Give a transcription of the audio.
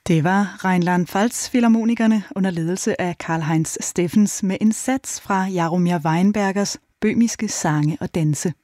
Det var Rheinland-Pfalz Filharmonikerne under ledelse af Karl-Heinz Steffens med en sats fra Jaromir Weinbergers Bøhmiske sange og danse.